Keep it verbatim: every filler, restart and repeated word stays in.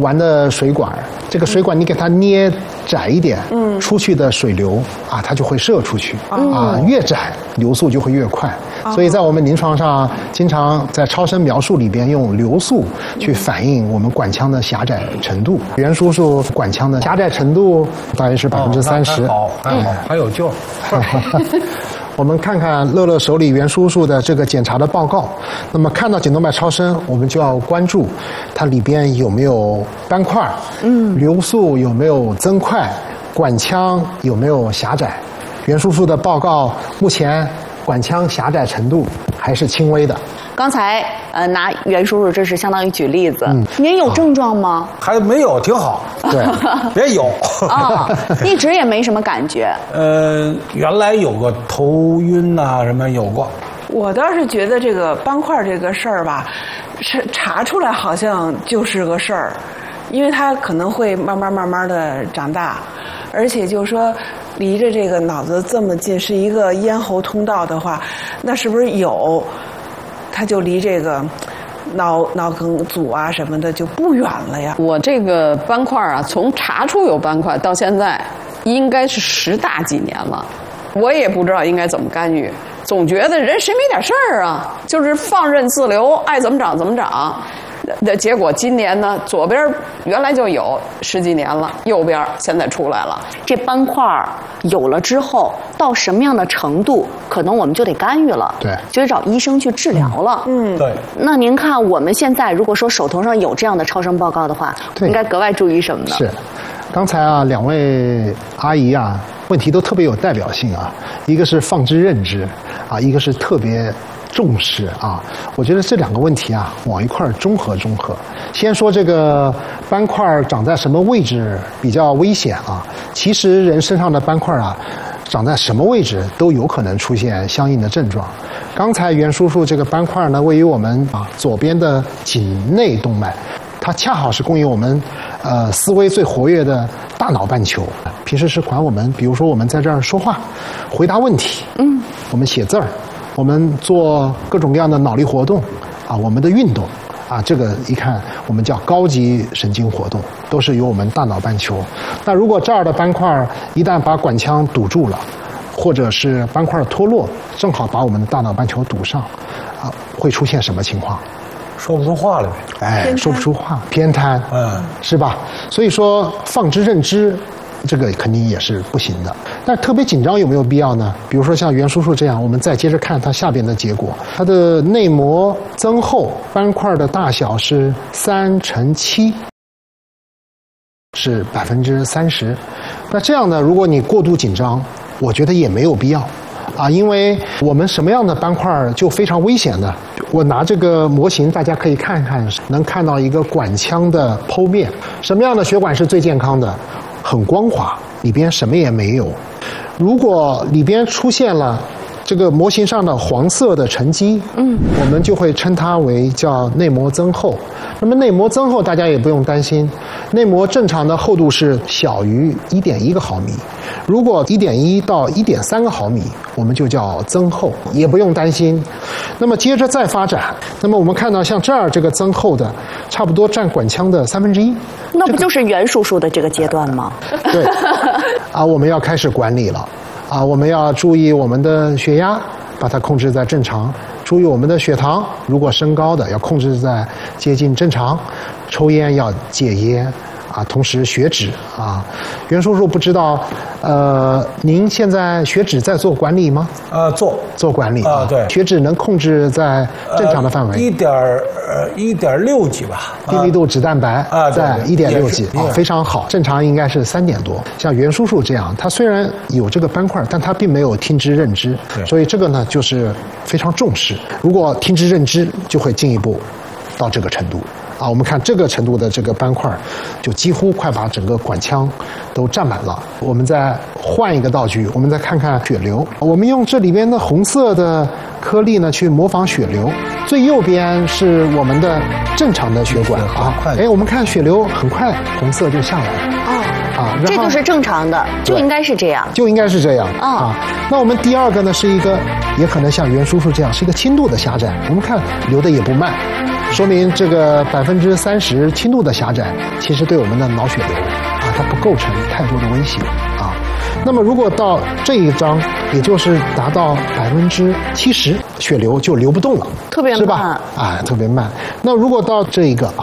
玩的水管，这个水管你给它捏窄一点，嗯，出去的水流啊，它就会射出去，啊，越窄流速就会越快。所以在我们临床上，经常在超声描述里边用流速去反映我们管腔的狭窄程度。袁叔叔管腔的狭窄程度大约是百分之三十。 好，嗯，还有救。 我们看看乐乐手里袁叔叔的这个检查的报告。那么看到颈动脉超声，我们就要关注它里边有没有斑块，嗯，流速有没有增快，管腔有没有狭窄。袁叔叔的报告目前管腔狭窄程度还是轻微的。 刚才呃拿袁叔叔这是相当于举例子，嗯、您有症状吗？ 还没有，挺好。 对， 别有啊、哦，一直也没什么感觉。 呃，原来有个头晕呐、啊，什么有过。 我倒是觉得这个斑块这个事儿吧，是查出来好像就是个事儿，因为它可能会慢慢慢慢的长大，而且就是说。离着这个脑子这么近，是一个咽喉通道的话，那是不是有，它就离这个脑脑梗阻啊什么的就不远了呀？ 我这个斑块啊，从查出有斑块到现在，应该是十大几年了，我也不知道应该怎么干预，总觉得人谁没点事儿啊，就是放任自流，爱怎么长怎么长。的结果今年呢，左边原来就有十几年了，右边现在出来了。 这斑块有了之后，到什么样的程度，可能我们就得干预了， 对， 就得找医生去治疗了。 嗯，对。 那您看，我们现在如果说手头上有这样的超声报告的话，应该格外注意什么呢？ 是，刚才啊，两位阿姨啊，问题都特别有代表性啊，一个是放之任之啊，一个是特别。重视啊，我觉得这两个问题啊，往一块儿综合综合。先说这个斑块长在什么位置比较危险啊？其实人身上的斑块啊，长在什么位置都有可能出现相应的症状。刚才袁叔叔这个斑块呢，位于我们啊左边的颈内动脉，它恰好是供应我们呃思维最活跃的大脑半球，平时是管我们，比如说我们在这儿说话、回答问题，嗯，我们写字儿。我们做各种各样的脑力活动，啊，我们的运动，啊，这个一看我们叫高级神经活动，都是由我们大脑半球。那如果这儿的斑块一旦把管腔堵住了，或者是斑块脱落，正好把我们的大脑半球堵上，啊，会出现什么情况？ 说不出话了呗。 哎，说不出话，偏瘫， 嗯， 是吧？所以说放之任之。这个肯定也是不行的，但特别紧张有没有必要呢？比如说像袁叔叔这样，我们再接着看它下边的结果，它的内膜增厚，斑块的大小是三乘七，是百分之三十。那这样呢，如果你过度紧张，我觉得也没有必要。啊，因为我们什么样的斑块就非常危险呢？我拿这个模型，大家可以看看，能看到一个管腔的剖面。什么样的血管是最健康的？很光滑，里边什么也没有。如果里边出现了这个模型上的黄色的沉积，嗯，我们就会称它为叫内膜增厚。那么内膜增厚，大家也不用担心，内膜正常的厚度是小于一点一个毫米。如果一点一到一点三个毫米，我们就叫增厚，也不用担心。那么接着再发展，那么我们看到像这儿这个增厚的，差不多占管腔的三分之一。 那不就是袁叔叔的这个阶段吗？ 对，啊，我们要开始管理了，啊，我们要注意我们的血压，把它控制在正常；注意我们的血糖，如果升高的要控制在接近正常；抽烟要戒烟。啊，同时血脂啊，袁叔叔不知道，呃，您现在血脂在做管理吗？ 呃，做做管理啊，对， 血脂能控制在正常的范围， 一点呃一点六几吧， 低密度脂蛋白啊， 在一点六几啊，非常好，正常应该是三点多。像袁叔叔这样，他虽然有这个斑块，但他并没有听之任之，所以这个呢就是非常重视。如果听之任之，就会进一步到这个程度。啊，我们看这个程度的这个斑块，就几乎快把整个管腔都占满了。我们再换一个道具，我们再看看血流。我们用这里边的红色的颗粒呢，去模仿血流。最右边是我们的正常的血管啊，哎，我们看血流很快红色就下来了。啊，啊， 啊，然后这就是正常的，就应该是这样。 就应该是这样啊啊。那我们第二个呢，是一个也可能像袁叔叔这样，是一个轻度的狭窄。我们看流的也不慢，说明这个百分之三十轻度的狭窄，其实对我们的脑血流啊，它不构成太多的威胁啊。那么如果到这一章，也就是达到百分之七十，血流就流不动了， 特别慢是吧？啊，特别慢。那如果到这一个